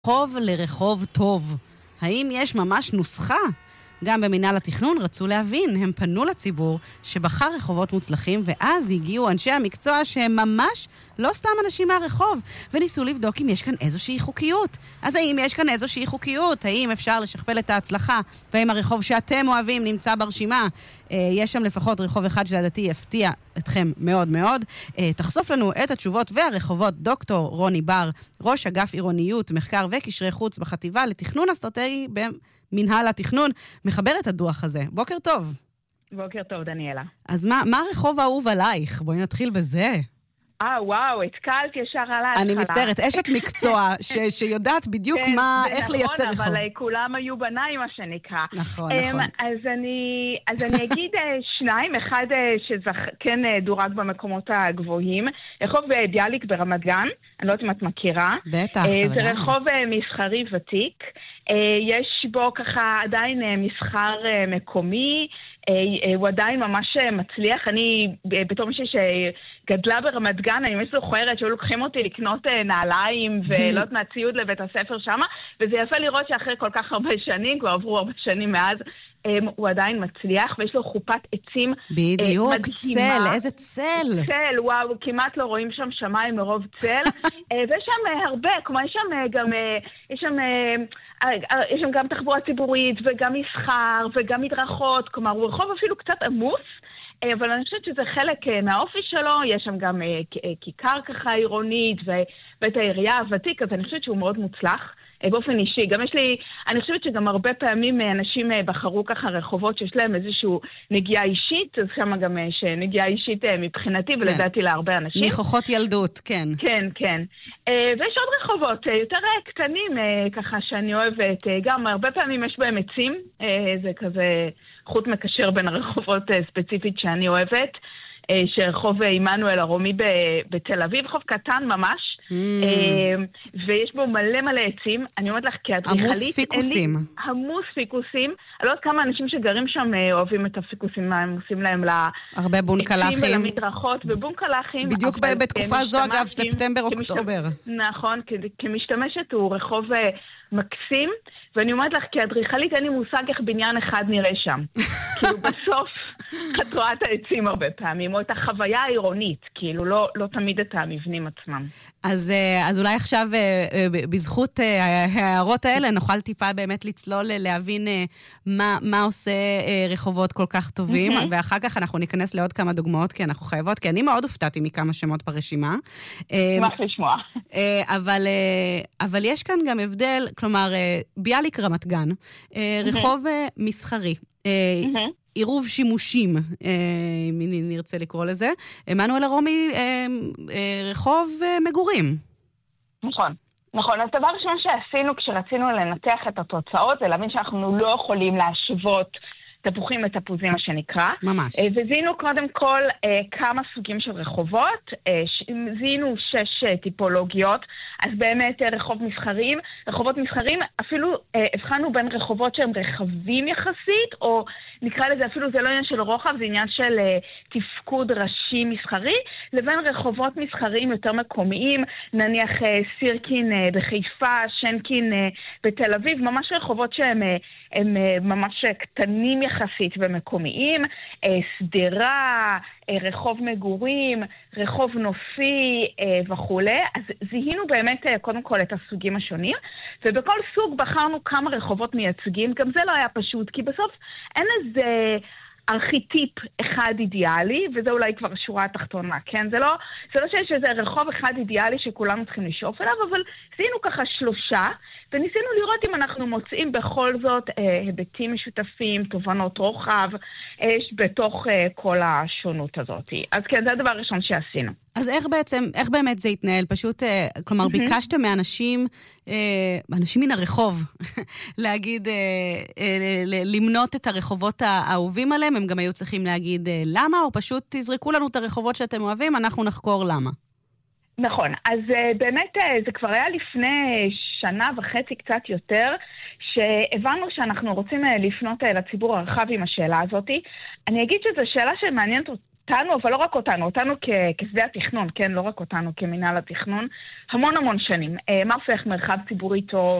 רחוב לרחוב טוב. האם יש ממש נוסחה? גם במינהל התכנון רצו להבין, הם פנו לציבור שבחר רחובות מוצלחים, ואז הגיעו אנשי המקצוע שהם ממש לא סתם אנשים מהרחוב, וניסו לבדוק אם יש כאן איזושהי חוקיות. אז האם יש כאן איזושהי חוקיות? האם אפשר לשכפל את ההצלחה? והאם הרחוב שאתם אוהבים נמצא ברשימה? יש שם לפחות רחוב אחד שלדעתי יפתיע אתכם מאוד מאוד. תחשוף לנו את התשובות והרחובות דוקטור רוני בר, ראש אגף עירוניות, מחקר וקשרי חוץ בחטיבה לתכנון אסטרטגי במינהל התכנון, מחבר את הדוח הזה. בוקר טוב. בוקר טוב, דניאלה. אז מה הרחוב האהוב עלייך? בואי נתחיל בזה. וואו, התקלת ישר על ההתחלה. אני מצטערת, אשת מקצוע שיודעת בדיוק איך לייצר רחוב. אבל כולם היו בניי, מה שנקרא. נכון. אז אני אגיד שניים, אחד שכן דורג במקומות הגבוהים, רחוב ביאליק ברמת גן, אני לא יודעת אם את מכירה. בטח. זה רחוב מסחרי ותיק, יש בו ככה עדיין מסחר מקומי, הוא עדיין ממש מצליח. אני בתור מישהי שגדלה ברמת גן, אני ממש זוכרת שהיו לוקחים אותי לקנות נעליים ולא מהציוד לבית הספר שמה, וזה יפה לראות שאחרי כל כך הרבה שנים, כבר עברו הרבה שנים מאז, הוא עדיין מצליח, ויש לו חופת עצים בדיוק, צל, איזה צל. צל, וואו, כמעט לא רואים שם שמיים מרוב צל. ויש שם הרבה, כמו יש שם גם תחבורה ציבורית, וגם מסחר, וגם מדרכות, כלומר, הוא רחוב אפילו קצת עמוס, אבל אני חושבת שזה חלק מהאופי שלו, יש שם גם כיכר ככה עירונית, ואת העירייה הוותיק, אז אני חושבת שהוא מאוד מוצלח. באופן אישי, גם אני חושבת שגם הרבה פעמים אנשים בחרו ככה רחובות שיש להם איזשהו נגיעה אישית, אז שם גם יש נגיעה אישית מבחינתי, ולדעתי להרבה אנשים. ניחוחות ילדות, כן. כן. ויש עוד רחובות יותר קטנים, ככה שאני אוהבת, גם הרבה פעמים יש בהם עצים, זה כזה חוט מקשר בין הרחובות ספציפית שאני אוהבת, שרחוב עמנואל הרומי בתל אביב, רחוב קטן ממש, ויש בו מלא עצים. אני אומרת לך, כאדריכלית, עמוס פיקוסים. עמוס פיקוסים. אני לא יודעת כמה אנשים שגרים שם אוהבים את הפיקוסים, מה הם עושים להם הרבה בונקלחים. ולמדרכות ובונקלחים. בדיוק בתקופה זו, אגב, ספטמבר, אוקטובר. נכון, כמשתמשת הוא רחוב מקסים, ואני אומרת לך, כאדריכלית אין לי מושג איך בניין אחד נראה שם. כאילו בסוף את רואה את העצים הרבה פעמים, או את החוויה העירונית, כאילו לא תמיד את המבנים עצמם. אז אולי עכשיו, בזכות ההערות האלה, נוכל טיפה באמת לצלול, להבין מה עושה רחובות כל כך טובים, ואחר כך אנחנו ניכנס לעוד כמה דוגמאות, כי אנחנו חייבות, כי אני מאוד הופתעתי מכמה שמות ברשימה. שמח לשמוע. אבל יש כאן גם הבדל, כלומר, ביאליק רמת גן, רחוב מסחרי, עירוב שימושים, אם נרצה לקרוא לזה, עמנואל הרומי, רחוב מגורים. נכון, אז דבר ראשון שעשינו כשרצינו לנתח את התוצאות, זה להבין שאנחנו לא יכולים להשוות תפוחים ותפוזים, מה שנקרא. ממש. וזינו קודם כל כמה סוגים של רחובות, זינו 6 טיפולוגיות, אז באמת רחובות מסחריים, אפילו הבחנו בין רחובות שהם רחבים יחסית, או נקרא לזה אפילו זה לא עניין של רוחב, זה עניין של תפקוד ראשי מסחרי, לבין רחובות מסחריים יותר מקומיים, נניח סירקין בחיפה, שנקין בתל אביב, ממש רחובות שהם ממש קטנים יחסית ומקומיים, סדרה, רחוב מגורים, רחוב נופי וכו'. אז זיהינו באמת קודם כל את הסוגים השונים, ובכל סוג בחרנו כמה רחובות מייצגים. גם זה לא היה פשוט, כי בסוף אין איזה ארכיטיפ אחד אידיאלי, וזה אולי כבר שורה התחתונה, כן? זה לא שיש איזה רחוב אחד אידיאלי שכולנו צריכים לשאוף אליו, אבל זיהינו ככה 3, וניסינו לראות אם אנחנו מוצאים בכל זאת היבטים משותפים, תובנות רוחב, בתוך כל השונות הזאת. אז כן, זה הדבר הראשון שעשינו. אז איך באמת זה יתנהל? פשוט, כלומר, ביקשתם מאנשים, אנשים מן הרחוב, להגיד, למנות את הרחובות האהובים עליהם, הם גם היו צריכים להגיד למה, או פשוט תזרקו לנו את הרחובות שאתם אוהבים, אנחנו נחקור למה. נכון, אז באמת זה כבר היה לפני 1.5 שנה קצת יותר, שהבנו שאנחנו רוצים לפנות לציבור הרחב עם השאלה הזאת. אני אגיד שזו שאלה שמעניינת אותנו, אבל לא רק אותנו, אותנו כשדה התכנון, כן, לא רק אותנו כמינהל התכנון, המון שנים. מה הופך מרחב ציבורי טוב,